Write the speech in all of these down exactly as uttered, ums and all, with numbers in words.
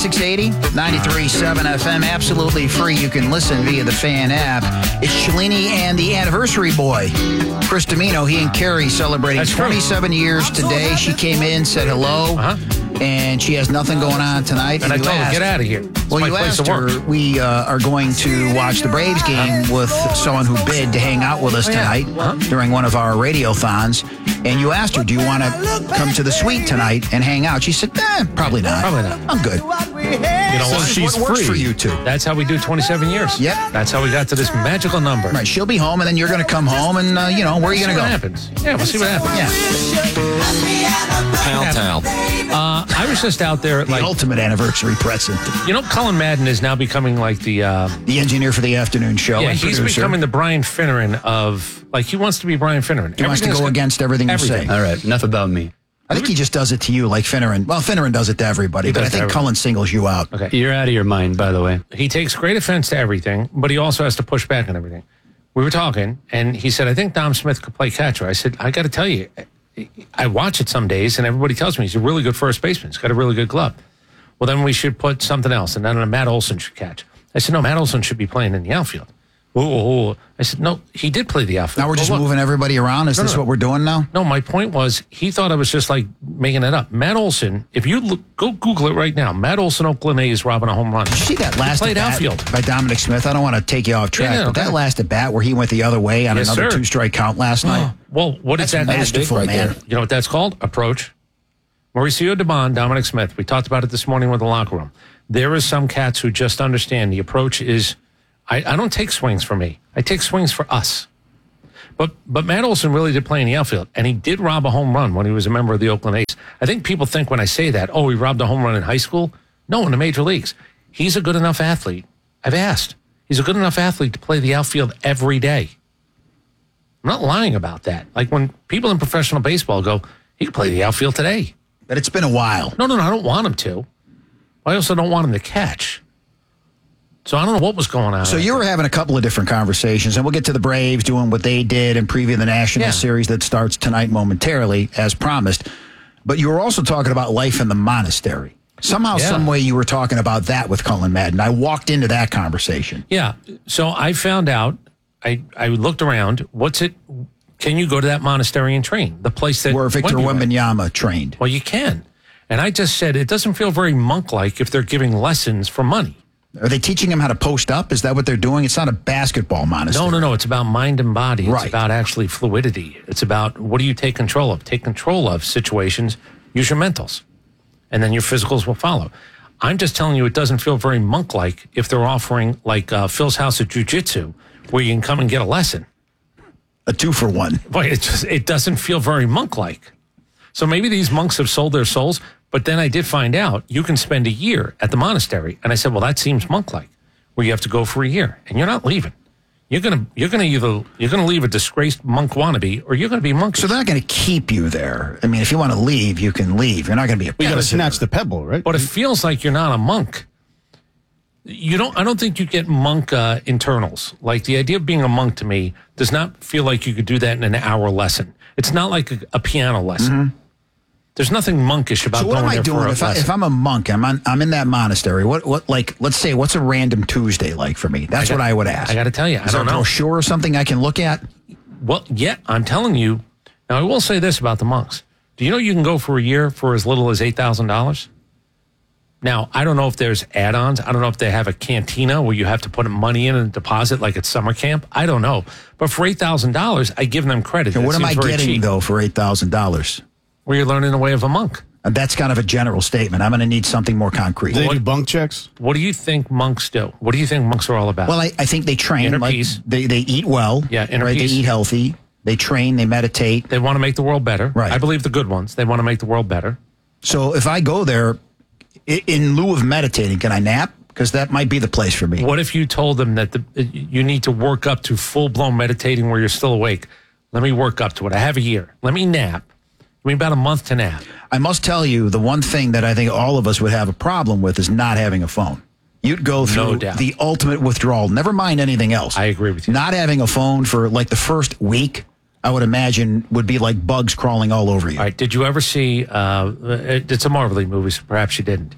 six eighty, ninety-three point seven F M, absolutely free. You can listen via the Fan app. It's Shalini and the anniversary boy, Chris Domino. He and Carrie celebrating That's twenty-seven true. Years today. She came in, said hello, uh-huh. and she has nothing going on tonight. And, and I told asked, her, get out of here. It's well, my you place asked her, we uh, are going to watch the Braves game with someone who bid to hang out with us tonight uh-huh. during one of our radiothons. And you asked her, do you want to come to the suite tonight and hang out? She said, eh, probably not. Probably not. I'm good. You know so what? She's what works free. For you two. That's how we do twenty-seven years. Yep. That's how we got to this magical number. Right. She'll be home, and then you're going to come home, and, uh, you know, where are you going to go? What happens? Yeah, we'll see what happens. Yeah. Pal Town. Uh, I was just out there. The like, ultimate anniversary present. You know, Cullen Madden is now becoming like the... Uh, the engineer for the afternoon show. Yeah, and he's producer. becoming the Brian Finneran of... Like, he wants to be Brian Finneran. He wants to go against everything, everything you say. All right, enough about me. I think he just does it to you like Finneran. Well, Finneran does it to everybody, He but I does think to Cullen singles you out. Okay. You're out of your mind, by the way. He takes great offense to everything, but he also has to push back on everything. We were talking, and he said, I think Dom Smith could play catcher. I said, I got to tell you, I watch it some days, and everybody tells me he's a really good first baseman. He's got a really good glove. Well, then we should put something else, and then Matt Olson should catch. I said, no, Matt Olson should be playing in the outfield. Whoa. I said, no, he did play the outfield. Now we're just well, moving everybody around? Is no, this no, no. what we're doing now? No, my point was, he thought I was just like making it up. Matt Olson, if you look, go Google it right now. Matt Olson, Oakland A's, robbing a home run. Did you see that last he played at bat outfield by Dominic Smith? I don't want to take you off track, Yeah, no, but okay. that last at bat where he went the other way on Yes, another sir. two-strike count last night. Well, what is That's that? masterful, right man. there. You know what that's called? Approach. Mauricio Dubon, Dominic Smith. We talked about it this morning with the locker room. There is some cats who just understand the approach is, I, I don't take swings for me. I take swings for us. But but Matt Olson really did play in the outfield, and he did rob a home run when he was a member of the Oakland A's. I think people think when I say that, oh, he robbed a home run in high school. No, in the major leagues. He's a good enough athlete. I've asked. He's a good enough athlete to play the outfield every day. I'm not lying about that. Like when people in professional baseball go, he can play the outfield today. But it's been a while. No, no, no, I don't want him to. I also don't want him to catch. So I don't know what was going on. So you were having a couple of different conversations, and we'll get to the Braves doing what they did and preview the National Yeah. Series that starts tonight momentarily, as promised. But you were also talking about life in the monastery. Somehow, Yeah. some way, you were talking about that with Cullen Madden. I walked into that conversation. Yeah. So I found out, I, I looked around, what's it, can you go to that monastery and train? The place that Where Victor Wemby went. Wembanyama trained. Well, you can. And I just said, it doesn't feel very monk-like if they're giving lessons for money. Are they teaching him how to post up? Is that what they're doing? It's not a basketball monastery. No, no, no. It's about mind and body. It's Right. about actually fluidity. It's about what do you take control of? Take control of situations. Use your mentals. And then your physicals will follow. I'm just telling you, it doesn't feel very monk-like if they're offering, like uh, Phil's House of Jiu-Jitsu, where you can come and get a lesson. A two for one. Boy, it just it doesn't feel very monk-like. So maybe these monks have sold their souls, but then I did find out you can spend a year at the monastery. And I said, well, that seems monk-like, where you have to go for a year, and you're not leaving. You're gonna you're gonna either you're gonna leave a disgraced monk wannabe, or you're gonna be monkish. So they're not going to keep you there. I mean, if you want to leave, you can leave. You're not going to be a We got to prisoner. snatch the pebble, right? But it feels like you're not a monk. You don't. I don't think you get monk uh, internals. Like the idea of being a monk to me does not feel like you could do that in an hour lesson. It's not like a, a piano lesson. Mm-hmm. There's nothing monkish about So what going am I there doing for a if, I, lesson. if I'm a monk? I'm on, I'm in that monastery. What what like? Let's say what's a random Tuesday like for me? That's I got- what I would ask. I got to tell you, I Is there don't a know. brochure or something I can look at? Well, yeah, I'm telling you. Now, I will say this about the monks. Do you know you can go for a year for as little as eight thousand dollars? Now, I don't know if there's add-ons. I don't know if they have a cantina where you have to put money in and deposit like at summer camp. I don't know. But for eight thousand dollars, I give them credit. And It what am seems I very getting cheap. though for eight thousand dollars? Where you're learning the way of a monk. And that's kind of a general statement. I'm going to need something more concrete. Do they do bunk checks? What do you think monks do? What do you think monks are all about? Well, I, I think they train. Inner Like peace. they they eat well. Yeah, inner right. peace. They eat healthy. They train. They meditate. They want to make the world better. Right. I believe the good ones. They want to make the world better. So if I go there, i- in lieu of meditating, can I nap? Because that might be the place for me. What if you told them that the, you need to work up to full-blown meditating where you're still awake? Let me work up to it. I have a year. Let me nap. Give me about a month to nap. I must tell you, the one thing that I think all of us would have a problem with is not having a phone. You'd go through No doubt. the ultimate withdrawal. Never mind anything else. I agree with you. Not having a phone for like the first week, I would imagine, would be like bugs crawling all over you. All right. Did you ever see, uh, it- it's a Marvel League movie, so perhaps you didn't.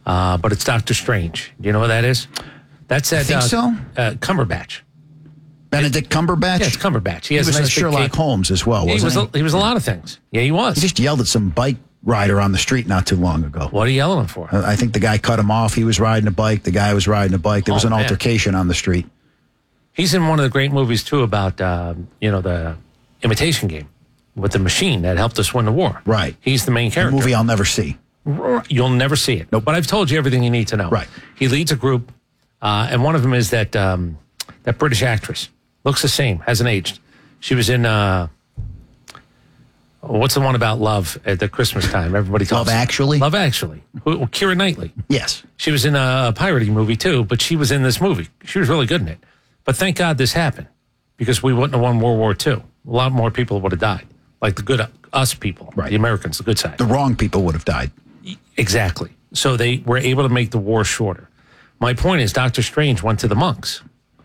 uh, but it's Doctor Strange. Do you know what that is? That's that. I think uh, so. Uh, Cumberbatch. Benedict Cumberbatch? Yeah, it's Cumberbatch. He, He has was a a nice big Sherlock cape. Holmes as well, He wasn't was, he? a, he was a lot of things. Yeah, he was. He just yelled at some bike rider on the street not too long ago. What are you yelling for? Uh, I think the guy cut him off. He was riding a bike. The guy was riding a bike. There was Oh, an man. altercation on the street. He's in one of the great movies, too, about, uh, you know, the Imitation Game with the machine that helped us win the war. Right. He's the main A character. movie I'll never see. You'll never see it. Nope. But I've told you everything you need to know. Right. He leads a group, uh, and one of them is that um, that British actress. Looks the same, hasn't aged. She was in, uh, what's the one about love at the Christmas time? Everybody talks. Love Actually? Love Actually. Who- Keira Knightley. Yes. She was in a piratey movie, too, but she was in this movie. She was really good in it. But thank God this happened, because we wouldn't have won World War Two. A lot more people would have died. Like the good, us people, Right. the Americans, the good side. The wrong people would have died. Exactly. So they were able to make the war shorter. My point is, Doctor Strange went to the monks.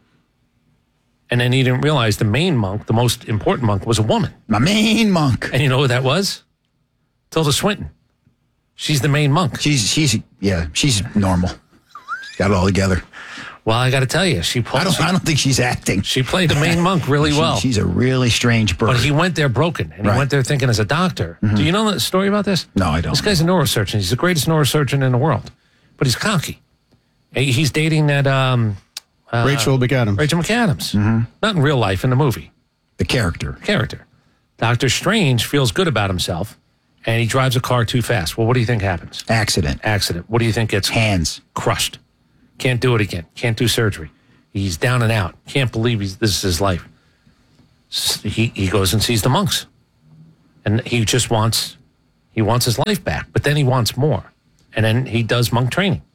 And then he didn't realize the main monk, the most important monk, was a woman. My main monk. And you know who that was? Tilda Swinton. She's the main monk. She's, she's, yeah, she's normal. Got it all together. Well, I got to tell you, she, pulled, I don't, she, I don't think she's acting. she played the main monk really She- well. She's a really strange bird. But he went there broken, and he Right. went there thinking as a doctor. Do you know the story about this? No, I don't. This guy's a neurosurgeon. He's the greatest neurosurgeon in the world, but he's cocky. He- He's dating that um, uh, Rachel McAdams. Rachel McAdams. Not in real life, in the movie. The character. Character. Doctor Strange feels good about himself, and he drives a car too fast. Well, what do you think happens? Accident. Accident. What do you think gets Hands. crushed? Can't do it again. Can't do surgery. He's down and out. Can't believe he's, this is his life. S- He he goes and sees the monks, and he just wants he wants his life back. But then he wants more, and then he does monk training.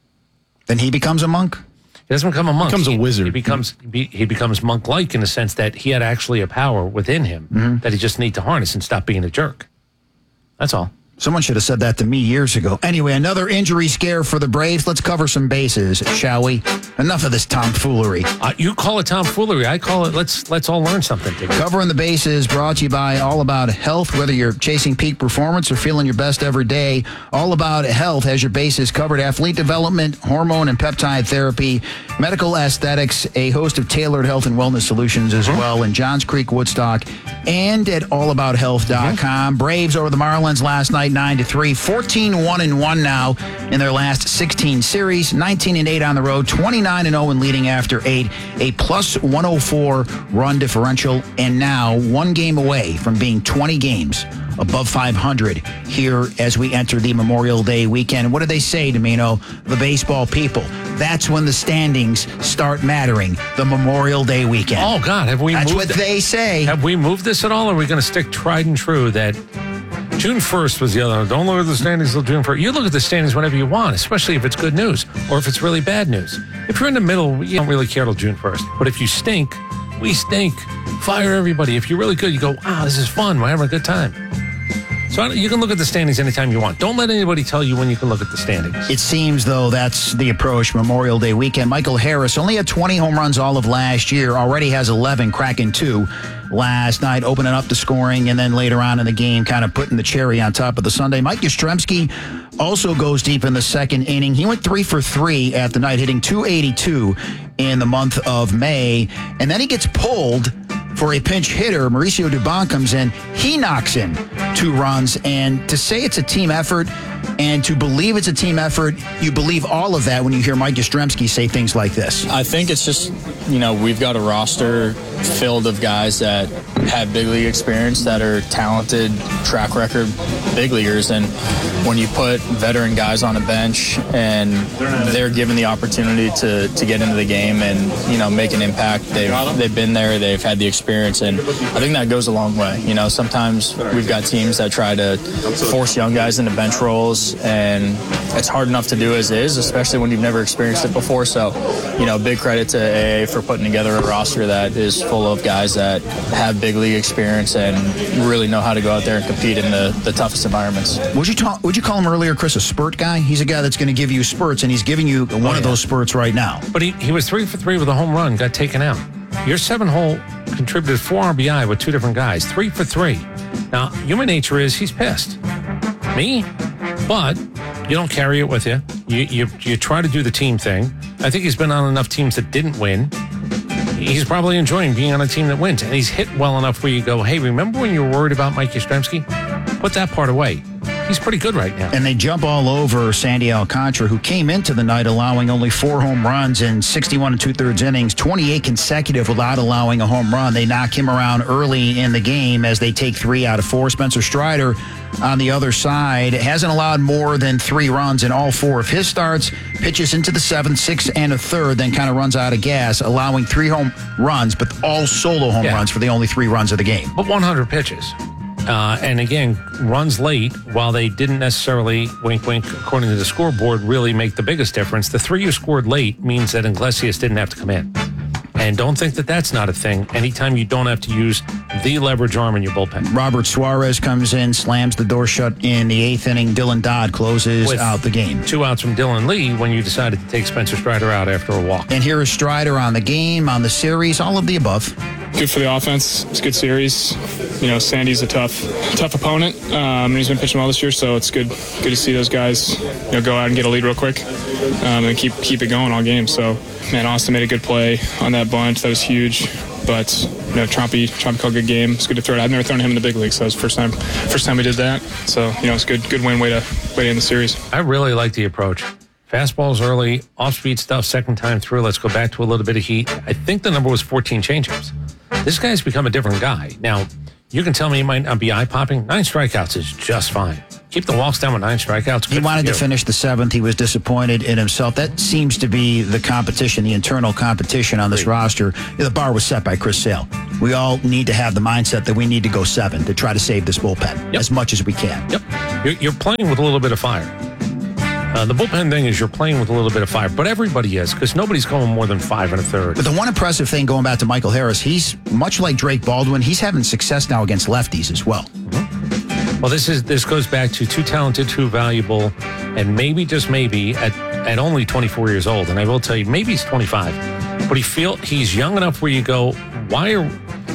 Then he becomes a monk? He doesn't become a monk. Becomes a He- wizard. He becomes he he becomes monk-like in the sense that he had actually a power within him Mm-hmm. that he just need to harness and stop being a jerk. That's all. Someone should have said that to me years ago. Anyway, another injury scare for the Braves. Let's cover some bases, shall we? Enough of this tomfoolery. Uh, you call it tomfoolery. I call it let's let's all learn something together. Covering the bases brought to you by All About Health. Whether you're chasing peak performance or feeling your best every day, All About Health has your bases covered. Athlete development, hormone and peptide therapy, medical aesthetics, a host of tailored health and wellness solutions as well in Johns Creek, Woodstock, and at all about health dot com. Braves over the Marlins last night, nine to three. fourteen one and one now in their last sixteen series. nineteen and eight on the road. twenty-nine and oh in leading after eight. A plus one oh four run differential. And now one game away from being twenty games above five hundred here as we enter the Memorial Day weekend. What do they say, Domino? The baseball people. That's when the standings start mattering. The Memorial Day weekend. Oh God, have we? That's moved what they say. Have we moved this at all? Or are we going to stick tried and true that June first was the other one? Don't look at the standings till June first. You look at the standings whenever you want, especially if it's good news or if it's really bad news. If you're in the middle, you don't really care till June first. But if you stink, we stink. Fire everybody. If you're really good, you go, wow, this is fun. We're having a good time. So I don't- you can look at the standings anytime you want. Don't let anybody tell you when you can look at the standings. It seems, though, that's the approach Memorial Day weekend. Michael Harris only had twenty home runs all of last year, already has eleven, cracking two last night, opening up the scoring, and then later on in the game, kind of putting the cherry on top of the Sunday. Mike Yastrzemski also goes deep in the second inning. He went three for three at the night, hitting two eighty-two in the month of May, and then he gets pulled for a pinch hitter. Mauricio Dubon comes in. He knocks in two runs. And to say it's a team effort and to believe it's a team effort, you believe all of that when you hear Mike Yastrzemski say things like this. I think it's just, you know, we've got a roster filled of guys that have big league experience, that are talented, track record big leaguers. And when you put veteran guys on a bench and they're given the opportunity to, to get into the game and, you know, make an impact, they've, they've been there, they've had the experience. And I think that goes a long way. You know, sometimes we've got teams that try to force young guys into bench roles, and it's hard enough to do as is, especially when you've never experienced it before. So, you know, big credit to A A for putting together a roster that is full of guys that have big league experience and really know how to go out there and compete in the, the toughest environments. Would you, talk, would you call him earlier, Chris, a spurt guy? He's a guy that's going to give you spurts, and he's giving you one Oh, of yeah. those spurts right now. But he, he was three for three with a home run, got taken out. Your seven hole contributed four R B I with two different guys, three for three. Now, human nature is he's pissed. Me? But you don't carry it with you. You, you you try to do the team thing. I think he's been on enough teams that didn't win. He's probably enjoying being on a team that wins. And he's hit well enough where you go, hey, remember when you were worried about Mike Yastrzemski? Put that part away. He's pretty good right now. And they jump all over Sandy Alcantara, who came into the night allowing only four home runs in sixty-one and two-thirds innings, twenty-eight consecutive without allowing a home run. They knock him around early in the game as they take three out of four. Spencer Strider on the other side hasn't allowed more than three runs in all four of his starts, pitches into the seventh, sixth, and a third, then kind of runs out of gas, allowing three home runs, but all solo home yeah. runs for the only three runs of the game. But one hundred pitches. Uh, and again, runs late, while they didn't necessarily, wink, wink, according to the scoreboard, really make the biggest difference. The three you scored late means that Iglesias didn't have to come in. And don't think that that's not a thing anytime you don't have to use the leverage arm in your bullpen. Robert Suarez comes in, slams the door shut in the eighth inning. Dylan Dodd closes With out the game. Two outs from Dylan Lee when you decided to take Spencer Strider out after a walk. And here is Strider on the game, on the series, all of the above. Good for the offense. It's a good series. You know, Sandy's a tough, tough opponent, um, and he's been pitching well this year. So it's good, good to see those guys, you know, go out and get a lead real quick, um, and keep keep it going all game. So, man, Austin made a good play on that bunt. That was huge. But you know, Trumpy, Trumpy called a good game. It's good to throw it. I've never thrown him in the big league, so that was the first time, first time we did that. So you know, it's good, good win way to way to end the series. I really like the approach. Fastballs early, off-speed stuff second time through. Let's go back to a little bit of heat. I think the number was fourteen changeups. This guy's become a different guy. Now, you can tell me he might not be eye-popping. Nine strikeouts is just fine. Keep the walks down with nine strikeouts. He wanted to finish the seventh. He was disappointed in himself. That seems to be the competition, the internal competition on this Great. roster. The bar was set by Chris Sale. We all need to have the mindset that we need to go seven to try to save this bullpen Yep. as much as we can. Yep. You're, you're playing with a little bit of fire. Uh, the bullpen thing is you're playing with a little bit of fire, but everybody is, because nobody's going more than five and a third. But the one impressive thing, going back to Michael Harris, he's much like Drake Baldwin. He's having success now against lefties as well. Mm-hmm. Well, this is this goes back to too talented, too valuable, and maybe, just maybe, at, at only twenty-four years old, and I will tell you, maybe he's twenty-five, but he feel he's young enough where you go, why are...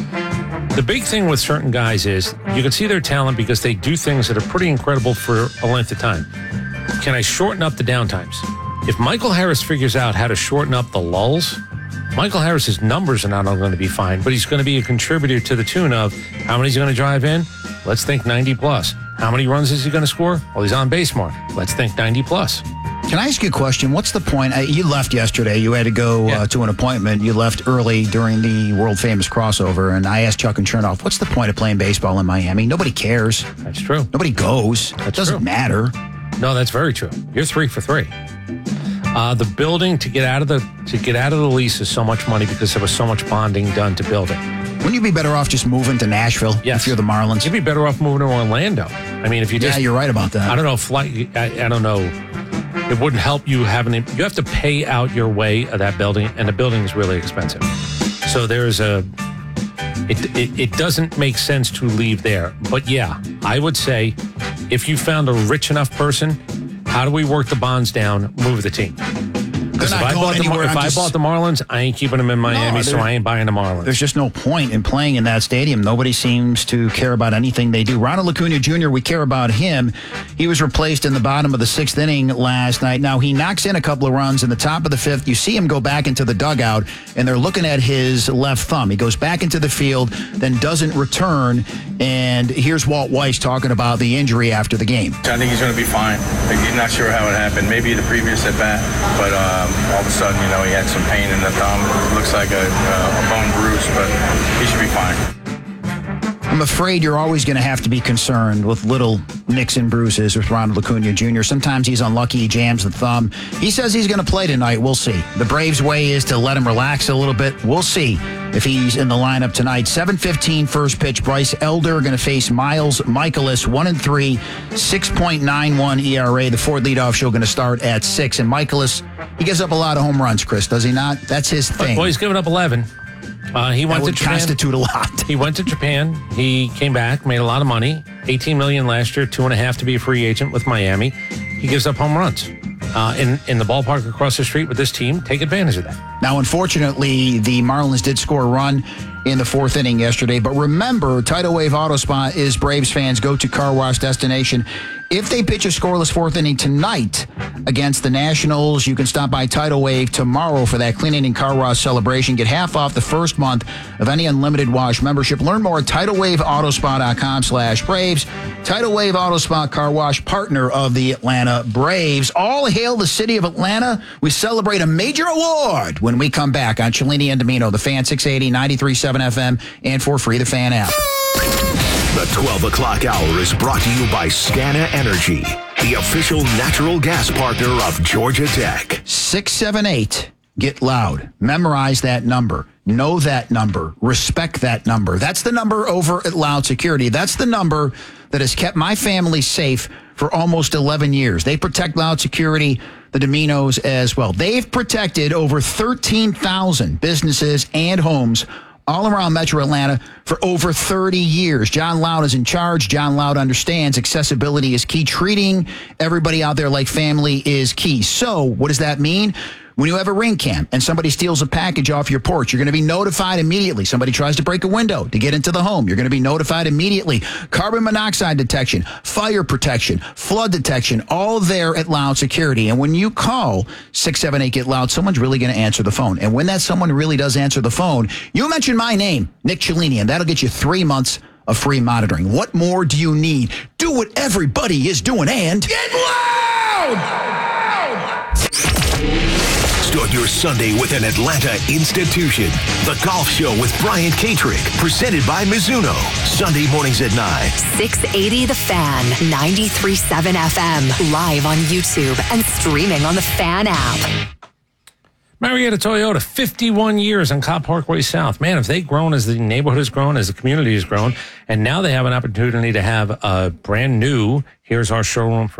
The big thing with certain guys is you can see their talent because they do things that are pretty incredible for a length of time. Can I shorten up the downtimes? If Michael Harris figures out how to shorten up the lulls, Michael Harris's numbers are not only going to be fine, but he's going to be a contributor to the tune of how many he's going to drive in? Let's think ninety plus. How many runs is he going to score? Well, he's on base more. Let's think ninety plus. Can I ask you a question? What's the point? Uh, you left yesterday. You had to go Yeah. uh, to an appointment. You left early during the world-famous crossover, and I asked Chuck and Chernoff, what's the point of playing baseball in Miami? Nobody cares. That's true. Nobody goes. That's it doesn't true. matter. No, that's very true. You're three for three. Uh, the building to get out of the to get out of the lease is so much money because there was so much bonding done to build it. Wouldn't you be better off just moving to Nashville Yes. if you're the Marlins? You'd be better off moving to Orlando. I mean, if you just Yeah, you're right about that. I don't know, flight. I, I don't know. It wouldn't help you having it. You have to pay out your way of that building, and the building is really expensive. So there's a. It, it it doesn't make sense to leave there. But yeah, I would say, if you found a rich enough person, how do we work the bonds down? Move the team. Because if, not I going bought, the, Mar- anywhere. if I'm I just- bought the Marlins, I ain't keeping them in Miami, so there- I ain't buying the Marlins. There's just no point in playing in that stadium. Nobody seems to care about anything they do. Ronald Acuna Junior, we care about him. He was replaced in the bottom of the sixth inning last night. Now, he knocks in a couple of runs in the top of the fifth. You see him go back into the dugout, and they're looking at his left thumb. He goes back into the field, then doesn't return. And here's Walt Weiss talking about the injury after the game. I think he's going to be fine. Like, he's not sure how it happened. Maybe the previous at bat, but um, all of a sudden, you know, he had some pain in the thumb. It looks like a, a bone bruise, but he should be fine. I'm afraid you're always going to have to be concerned with little nicks and bruises with Ronald Acuna Junior Sometimes he's unlucky, he jams the thumb. He says he's going to play tonight. We'll see. The Braves' way is to let him relax a little bit. We'll see if he's in the lineup tonight. seven fifteen first pitch. Bryce Elder going to face Miles Michaelis, one and three, six point nine one E R A. The Ford leadoff show going to start at six. And Michaelis, he gives up a lot of home runs, Chris, does he not? That's his thing. Well, he's given up eleven. Uh, he that went would to Japan. constitute a lot. He went to Japan. He came back, made a lot of money. eighteen million dollars last year, two and a half to be a free agent with Miami. He gives up home runs. Uh, in, in the ballpark across the street with this team, take advantage of that. Now, unfortunately, the Marlins did score a run in the fourth inning yesterday. But remember, Tidal Wave Auto Spa is Braves fans' go-to car wash destination if they pitch a scoreless fourth inning tonight against the Nationals, you can stop by Tidal Wave tomorrow for that cleaning and car wash celebration. Get half off the first month of any unlimited wash membership. Learn more at tidal wave autospa dot com slash Braves. Tidal Wave Auto Spa Car Wash, partner of the Atlanta Braves. All hail the city of Atlanta. We celebrate a major award when we come back on Cellini and Domino, the Fan six eighty, ninety-three point seven F M, and for free, the Fan app. The twelve o'clock hour is brought to you by Scana Energy, the official natural gas partner of Georgia Tech. six seven eight, get loud. Memorize that number. Know that number. Respect that number. That's the number over at Loud Security. That's the number that has kept my family safe for almost eleven years. They protect Loud Security, the Dominos as well. They've protected over thirteen thousand businesses and homes all around Metro Atlanta for over thirty years. John Loud is in charge. John Loud understands accessibility is key. Treating everybody out there like family is key. So what does that mean? When you have a ring cam and somebody steals a package off your porch, you're going to be notified immediately. Somebody tries to break a window to get into the home, you're going to be notified immediately. Carbon monoxide detection, fire protection, flood detection, all there at Loud Security. And when you call six seven eight, get loud, someone's really going to answer the phone. And when that someone really does answer the phone, you mention my name, Nick Cellini, and that'll get you three months of free monitoring. What more do you need? Do what everybody is doing and get loud! Start your Sunday with an Atlanta institution. The Golf Show with Brian Katrick, presented by Mizuno. Sunday mornings at nine. six eighty The Fan, ninety-three point seven F M. Live on YouTube and streaming on the Fan app. Marietta Toyota, fifty-one years on Cobb Parkway South. Man, if they've grown as the neighborhood has grown, as the community has grown, and now they have an opportunity to have a brand new, here's our showroom for